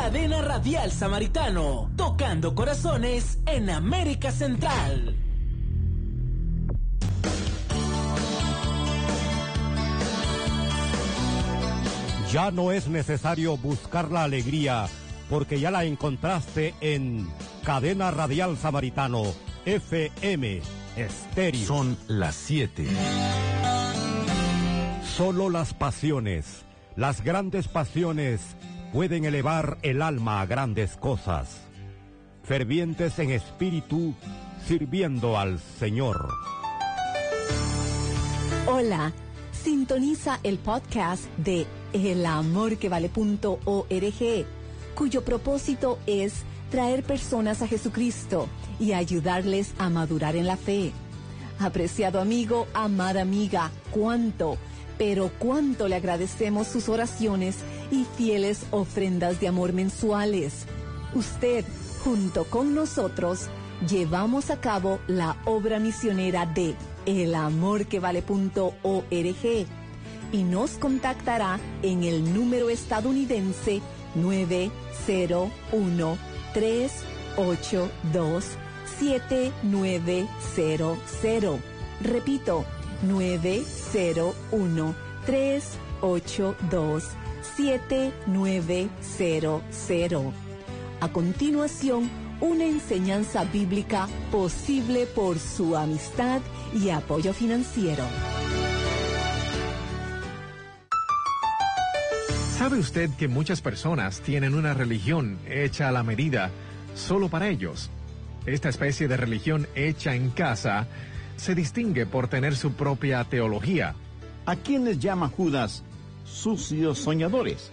Cadena Radial Samaritano, tocando corazones en América Central. Ya no es necesario buscar la alegría, porque ya la encontraste en Cadena Radial Samaritano, FM Estéreo. Son las 7. Solo las pasiones, las grandes pasiones, pueden elevar el alma a grandes cosas. Fervientes en espíritu, sirviendo al Señor. Hola, sintoniza el podcast de elamorquevale.org, cuyo propósito es traer personas a Jesucristo y ayudarles a madurar en la fe. Apreciado amigo, amada amiga, cuánto le agradecemos sus oraciones y fieles ofrendas de amor mensuales. Usted, junto con nosotros, llevamos a cabo la obra misionera de elamorquevale.org y nos contactará en el número estadounidense 901-382-7900. Repito, 901-382-7900. A continuación, una enseñanza bíblica posible por su amistad y apoyo financiero. ¿Sabe usted que muchas personas tienen una religión hecha a la medida solo para ellos? Esta especie de religión hecha en casa se distingue por tener su propia teología. ¿A quiénes llama Judas sucios soñadores?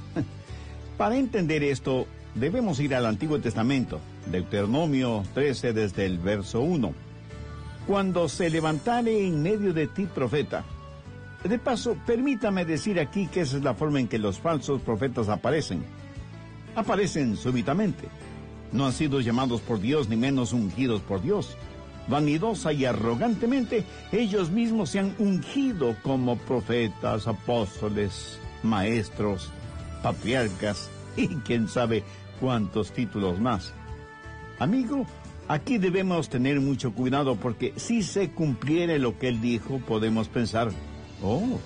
Para entender esto, debemos ir al Antiguo Testamento, Deuteronomio 13 desde el verso 1. Cuando se levantare en medio de ti profeta. De paso, permítame decir aquí que esa es la forma en que los falsos profetas aparecen. Aparecen súbitamente. No han sido llamados por Dios, ni menos ungidos por Dios. Vanidosa y arrogantemente, ellos mismos se han ungido como profetas, apóstoles, maestros, patriarcas y quién sabe cuántos títulos más. Amigo, aquí debemos tener mucho cuidado porque si se cumpliere lo que él dijo, podemos pensar, oh,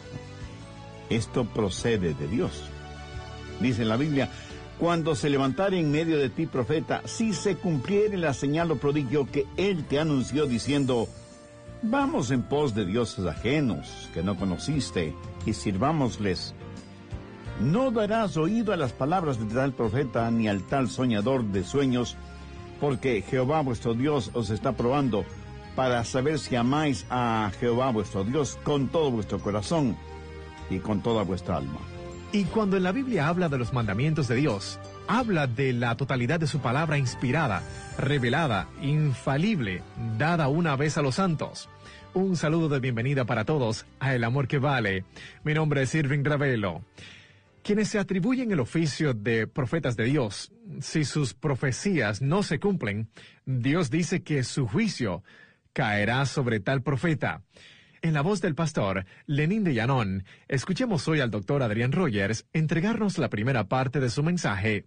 esto procede de Dios. Dice la Biblia, cuando se levantare en medio de ti profeta, si se cumpliere la señal o prodigio que él te anunció diciendo, vamos en pos de dioses ajenos que no conociste y sirvámosles. No darás oído a las palabras de tal profeta ni al tal soñador de sueños, porque Jehová vuestro Dios os está probando para saber si amáis a Jehová vuestro Dios con todo vuestro corazón y con toda vuestra alma. Y cuando en la Biblia habla de los mandamientos de Dios, habla de la totalidad de su palabra inspirada, revelada, infalible, dada una vez a los santos. Un saludo de bienvenida para todos a El Amor que Vale. Mi nombre es Irving Ravelo. Quienes se atribuyen el oficio de profetas de Dios, si sus profecías no se cumplen, Dios dice que su juicio caerá sobre tal profeta. En la voz del pastor Lenín de Llanón, escuchemos hoy al doctor Adrián Rogers entregarnos la primera parte de su mensaje,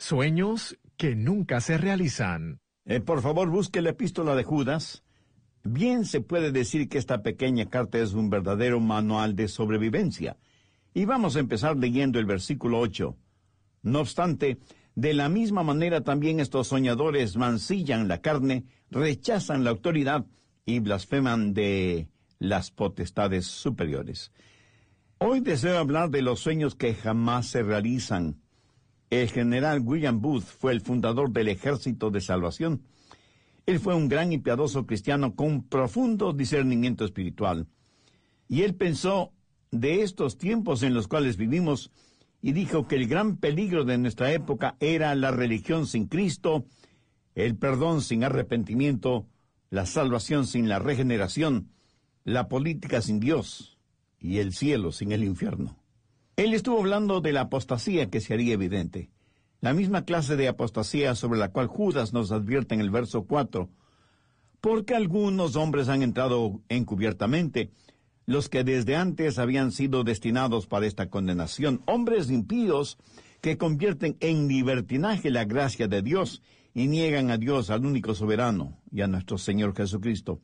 Sueños que nunca se realizan. Por favor, busque la epístola de Judas. Bien se puede decir que esta pequeña carta es un verdadero manual de sobrevivencia. Y vamos a empezar leyendo el versículo 8. No obstante, de la misma manera también estos soñadores mancillan la carne, rechazan la autoridad y blasfeman de las potestades superiores. Hoy deseo hablar de los sueños que jamás se realizan. El general William Booth fue el fundador del Ejército de Salvación. Él fue un gran y piadoso cristiano con profundo discernimiento espiritual. Y él pensó de estos tiempos en los cuales vivimos y dijo que el gran peligro de nuestra época era la religión sin Cristo, el perdón sin arrepentimiento, la salvación sin la regeneración, la política sin Dios y el cielo sin el infierno. Él estuvo hablando de la apostasía que se haría evidente, la misma clase de apostasía sobre la cual Judas nos advierte en el verso 4, porque algunos hombres han entrado encubiertamente, los que desde antes habían sido destinados para esta condenación, hombres impíos que convierten en libertinaje la gracia de Dios y niegan a Dios, al único soberano, y a nuestro Señor Jesucristo.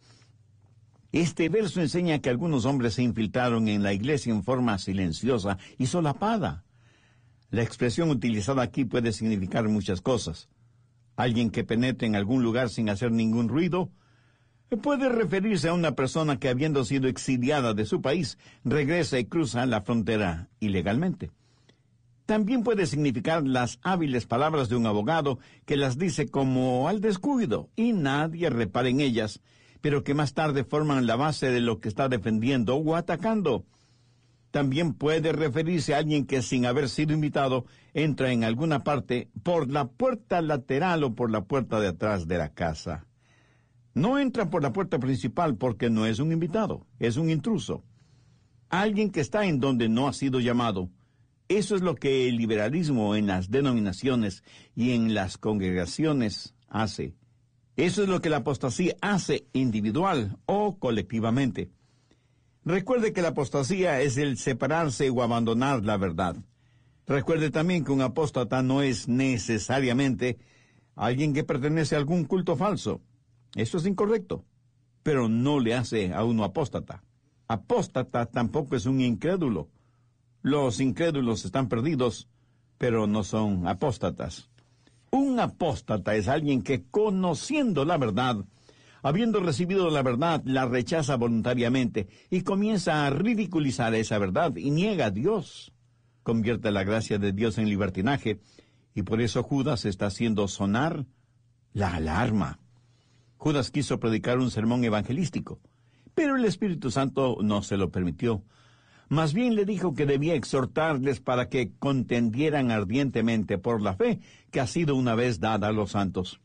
Este verso enseña que algunos hombres se infiltraron en la iglesia en forma silenciosa y solapada. La expresión utilizada aquí puede significar muchas cosas. Alguien que penetre en algún lugar sin hacer ningún ruido. Puede referirse a una persona que, habiendo sido exiliada de su país, regresa y cruza la frontera ilegalmente. También puede significar las hábiles palabras de un abogado que las dice como al descuido y nadie repara en ellas, pero que más tarde forman la base de lo que está defendiendo o atacando. También puede referirse a alguien que, sin haber sido invitado, entra en alguna parte por la puerta lateral o por la puerta de atrás de la casa. No entra por la puerta principal porque no es un invitado, es un intruso. Alguien que está en donde no ha sido llamado. Eso es lo que el liberalismo en las denominaciones y en las congregaciones hace. Eso es lo que la apostasía hace individual o colectivamente. Recuerde que la apostasía es el separarse o abandonar la verdad. Recuerde también que un apóstata no es necesariamente alguien que pertenece a algún culto falso. Eso es incorrecto, pero no le hace a uno apóstata. Apóstata tampoco es un incrédulo. Los incrédulos están perdidos, pero no son apóstatas. Un apóstata es alguien que, conociendo la verdad, habiendo recibido la verdad, la rechaza voluntariamente y comienza a ridiculizar esa verdad y niega a Dios. Convierte la gracia de Dios en libertinaje y por eso Judas está haciendo sonar la alarma. Judas quiso predicar un sermón evangelístico, pero el Espíritu Santo no se lo permitió. Más bien le dijo que debía exhortarles para que contendieran ardientemente por la fe que ha sido una vez dada a los santos.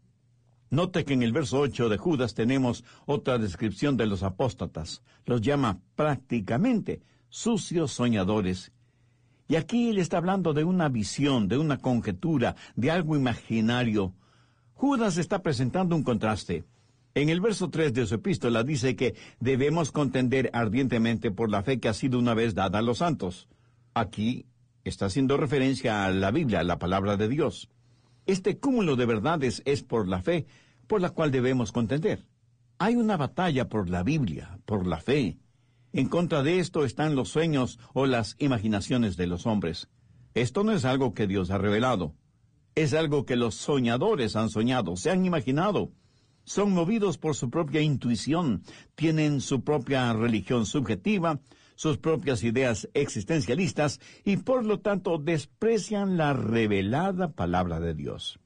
Note que en el verso 8 de Judas tenemos otra descripción de los apóstatas. Los llama prácticamente sucios soñadores. Y aquí él está hablando de una visión, de una conjetura, de algo imaginario. Judas está presentando un contraste. En el verso 3 de su epístola dice que debemos contender ardientemente por la fe que ha sido una vez dada a los santos. Aquí está haciendo referencia a la Biblia, a la palabra de Dios. Este cúmulo de verdades es por la fe, por la cual debemos contender. Hay una batalla por la Biblia, por la fe. En contra de esto están los sueños o las imaginaciones de los hombres. Esto no es algo que Dios ha revelado. Es algo que los soñadores han soñado, se han imaginado. Son movidos por su propia intuición, tienen su propia religión subjetiva, sus propias ideas existencialistas y por lo tanto desprecian la revelada palabra de Dios.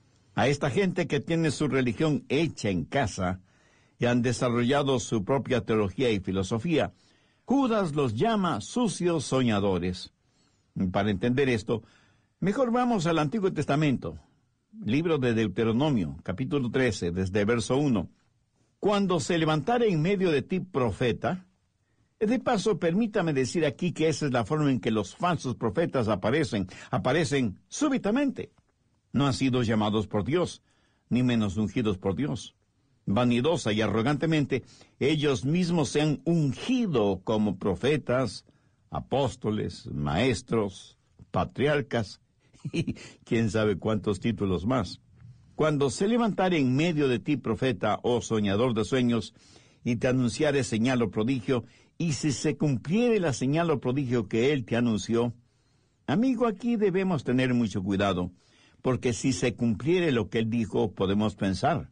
A esta gente que tiene su religión hecha en casa y han desarrollado su propia teología y filosofía, Judas los llama sucios soñadores. Para entender esto, mejor vamos al Antiguo Testamento. Libro de Deuteronomio, capítulo 13, desde verso 1. Cuando se levantare en medio de ti profeta, de paso, permítame decir aquí que esa es la forma en que los falsos profetas aparecen súbitamente. No han sido llamados por Dios, ni menos ungidos por Dios. Vanidosa y arrogantemente, ellos mismos se han ungido como profetas, apóstoles, maestros, patriarcas, y quién sabe cuántos títulos más. Cuando se levantare en medio de ti profeta o soñador de sueños, y te anunciare señal o prodigio, y si se cumpliere la señal o prodigio que él te anunció, amigo, aquí debemos tener mucho cuidado, porque si se cumpliere lo que él dijo, podemos pensar,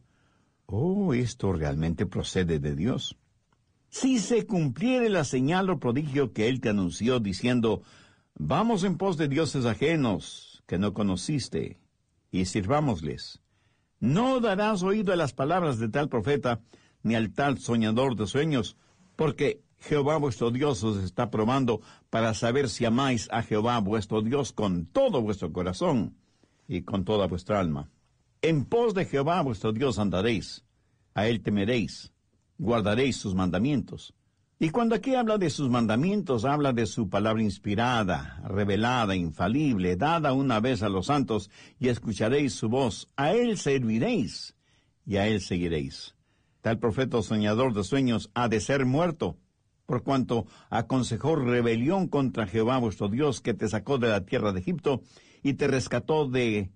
esto realmente procede de Dios. Si se cumpliere la señal o prodigio que él te anunció, diciendo, vamos en pos de dioses ajenos, que no conociste, y sirvámosles. No darás oído a las palabras de tal profeta, ni al tal soñador de sueños, porque Jehová vuestro Dios os está probando para saber si amáis a Jehová vuestro Dios con todo vuestro corazón y con toda vuestra alma. En pos de Jehová vuestro Dios andaréis, a él temeréis, guardaréis sus mandamientos. Y cuando aquí habla de sus mandamientos, habla de su palabra inspirada, revelada, infalible, dada una vez a los santos, y escucharéis su voz. A él serviréis, y a él seguiréis. Tal profeta o soñador de sueños ha de ser muerto, por cuanto aconsejó rebelión contra Jehová vuestro Dios, que te sacó de la tierra de Egipto, y te rescató de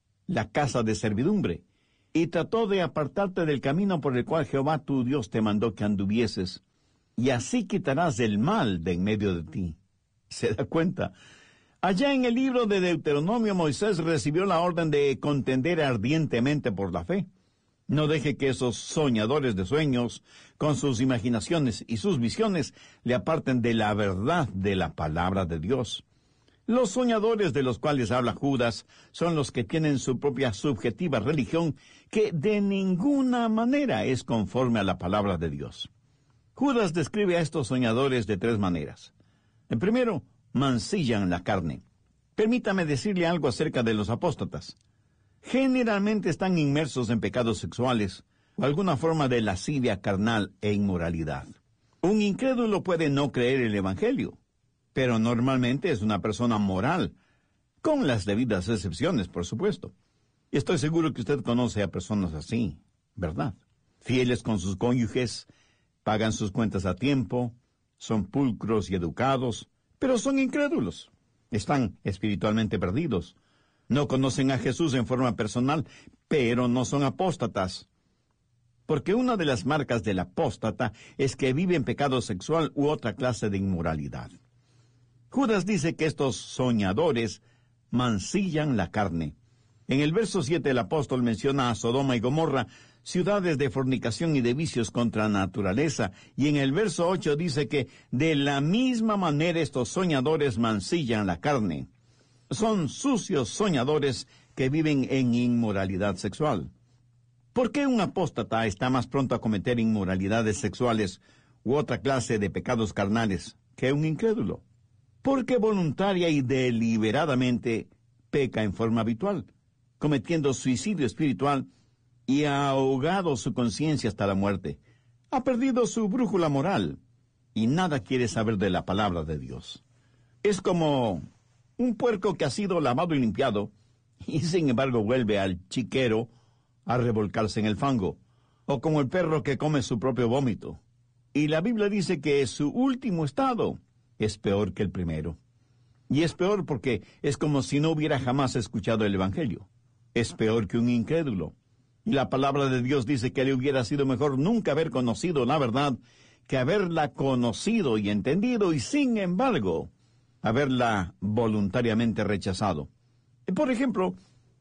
la casa de servidumbre, y trató de apartarte del camino por el cual Jehová tu Dios te mandó que anduvieses, y así quitarás el mal de en medio de ti. ¿Se da cuenta? Allá en el libro de Deuteronomio, Moisés recibió la orden de contender ardientemente por la fe. No deje que esos soñadores de sueños, con sus imaginaciones y sus visiones, le aparten de la verdad de la palabra de Dios. Los soñadores de los cuales habla Judas son los que tienen su propia subjetiva religión, que de ninguna manera es conforme a la palabra de Dios. Judas describe a estos soñadores de 3 maneras. En primero, mancillan la carne. Permítame decirle algo acerca de los apóstatas. Generalmente están inmersos en pecados sexuales o alguna forma de lascivia carnal e inmoralidad. Un incrédulo puede no creer el Evangelio, pero normalmente es una persona moral, con las debidas excepciones, por supuesto. Y estoy seguro que usted conoce a personas así, ¿verdad? Fieles con sus cónyuges, pagan sus cuentas a tiempo, son pulcros y educados, pero son incrédulos. Están espiritualmente perdidos. No conocen a Jesús en forma personal, pero no son apóstatas. Porque una de las marcas del apóstata es que vive en pecado sexual u otra clase de inmoralidad. Judas dice que estos soñadores mancillan la carne. En el verso 7 el apóstol menciona a Sodoma y Gomorra, ciudades de fornicación y de vicios contra naturaleza, y en el verso 8 dice que de la misma manera estos soñadores mancillan la carne. Son sucios soñadores que viven en inmoralidad sexual. ¿Por qué un apóstata está más pronto a cometer inmoralidades sexuales u otra clase de pecados carnales que un incrédulo? Porque voluntaria y deliberadamente peca en forma habitual, cometiendo suicidio espiritual y ha ahogado su conciencia hasta la muerte. Ha perdido su brújula moral y nada quiere saber de la palabra de Dios. Es como un puerco que ha sido lavado y limpiado y sin embargo vuelve al chiquero a revolcarse en el fango, o como el perro que come su propio vómito. Y la Biblia dice que su último estado es peor que el primero. Y es peor porque es como si no hubiera jamás escuchado el Evangelio. Es peor que un incrédulo. Y la palabra de Dios dice que le hubiera sido mejor nunca haber conocido la verdad que haberla conocido y entendido y sin embargo haberla voluntariamente rechazado. Por ejemplo,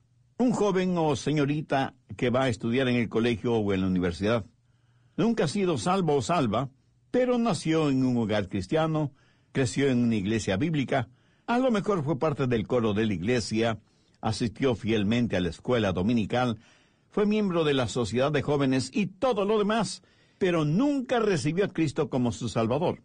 un joven o señorita que va a estudiar en el colegio o en la universidad. Nunca ha sido salvo o salva, pero nació en un hogar cristiano, creció en una iglesia bíblica, a lo mejor fue parte del coro de la iglesia, asistió fielmente a la escuela dominical, fue miembro de la sociedad de jóvenes y todo lo demás, pero nunca recibió a Cristo como su Salvador.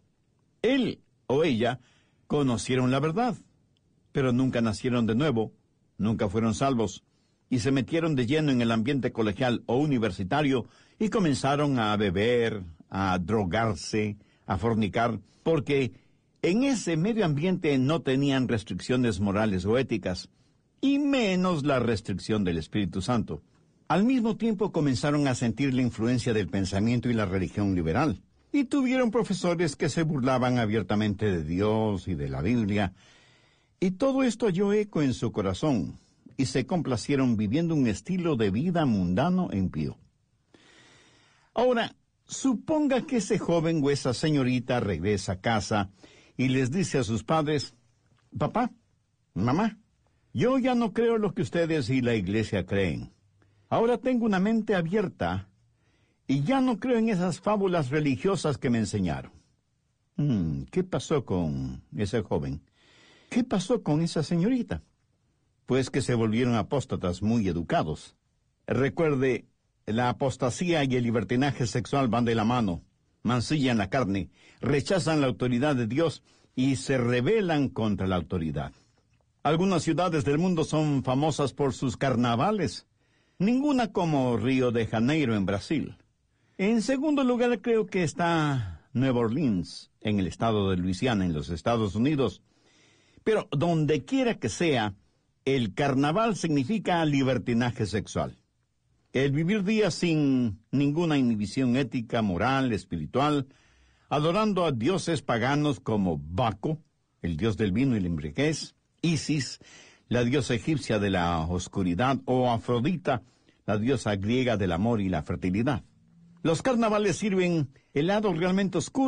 Él o ella conocieron la verdad, pero nunca nacieron de nuevo, nunca fueron salvos, y se metieron de lleno en el ambiente colegial o universitario y comenzaron a beber, a drogarse, a fornicar, porque en ese medio ambiente no tenían restricciones morales o éticas, y menos la restricción del Espíritu Santo. Al mismo tiempo comenzaron a sentir la influencia del pensamiento y la religión liberal, y tuvieron profesores que se burlaban abiertamente de Dios y de la Biblia, y todo esto halló eco en su corazón, y se complacieron viviendo un estilo de vida mundano e impío. Ahora, suponga que ese joven o esa señorita regresa a casa y les dice a sus padres: papá, mamá, yo ya no creo lo que ustedes y la iglesia creen. Ahora tengo una mente abierta y ya no creo en esas fábulas religiosas que me enseñaron. ¿Qué pasó con ese joven? ¿Qué pasó con esa señorita? Pues que se volvieron apóstatas muy educados. Recuerde, la apostasía y el libertinaje sexual van de la mano, mancillan la carne, rechazan la autoridad de Dios y se rebelan contra la autoridad. Algunas ciudades del mundo son famosas por sus carnavales, ninguna como Río de Janeiro en Brasil. En segundo lugar creo que está Nueva Orleans, en el estado de Luisiana, en los Estados Unidos. Pero donde quiera que sea, el carnaval significa libertinaje sexual. El vivir días sin ninguna inhibición ética, moral, espiritual, adorando a dioses paganos como Baco, el dios del vino y la embriaguez, Isis, la diosa egipcia de la oscuridad, o Afrodita, la diosa griega del amor y la fertilidad. Los carnavales sirven el lado realmente oscuro